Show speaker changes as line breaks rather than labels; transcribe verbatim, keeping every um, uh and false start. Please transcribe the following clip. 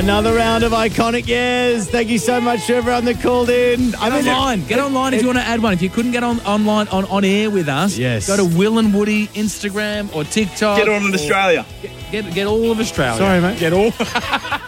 Another round of iconic years. Thank you so much to everyone that called in.
Get online. Get online if you want to add one. If you couldn't get on online on, on air with us,
yes.
go to Will and Woody Instagram or TikTok.
Get on in Australia.
Get, get, get all of Australia.
Sorry, mate.
Get all.